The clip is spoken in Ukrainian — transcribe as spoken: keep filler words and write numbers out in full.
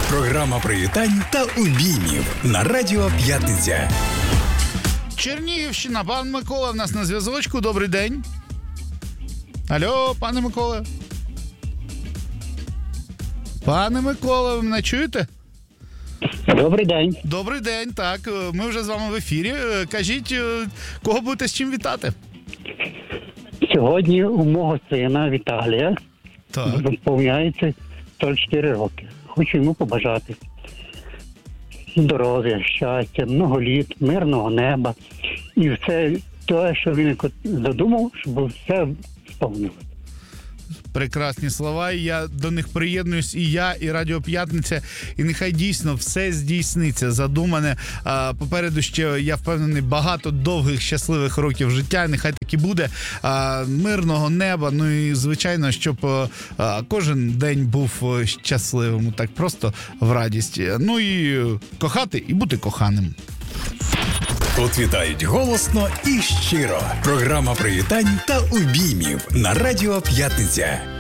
Програма привітань та обіймів на Радіо П'ятниця. Чернігівщина, пан Микола в нас на зв'язочку. Добрий день. Алло, пане Микола. Пане Микола, ви мене чуєте? Добрий день. Добрий день, так. Ми вже з вами в ефірі. Кажіть, кого будете з чим вітати? Сьогодні у мого сина Віталія Так. виповняється сорок чотири роки. Хочу йому побажати здоров'я, щастя, много літ, мирного неба і все те, що він задумав, щоб все сповнилося. Прекрасні слова, і я до них приєднуюсь, і я, і Радіо П'ятниця, і нехай дійсно все здійсниться, задумане. А, попереду ще, я впевнений, багато довгих, щасливих років життя, нехай так і буде, а, мирного неба, ну і, звичайно, щоб а, кожен день був щасливим, так просто в радісті. Ну і кохати, і бути коханим. Тут вітають голосно і щиро. Програма привітань та обіймів на Радіо П'ятниця.